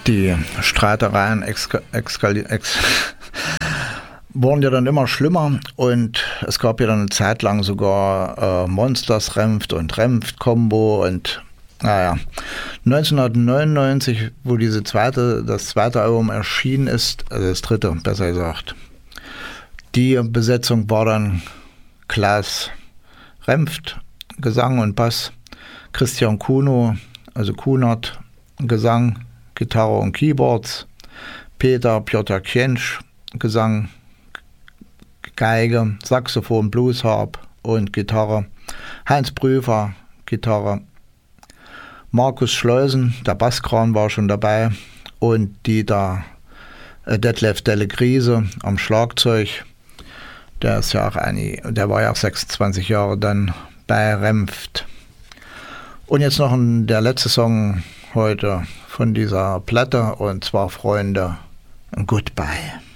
Die Streitereien wurden ja dann immer schlimmer und es gab ja dann eine Zeit lang sogar Monsters Renft und Renft-Kombo und naja, 1999, wo das zweite Album erschienen ist, also das dritte, besser gesagt, die Besetzung war dann Klaas Renft, Gesang und Bass, Christian Kuno, also Kunert, Gesang, Gitarre und Keyboards, Piotr Kjentsch, Gesang, Geige, Saxophon, Bluesharp und Gitarre, Heinz Prüfer, Gitarre, Markus Schleusen, der Basskran war schon dabei und Detlef Delle-Griese am Schlagzeug. Der war ja auch 26 Jahre dann bei Renft. Und jetzt noch der letzte Song heute von dieser Platte und zwar Freunde, Goodbye.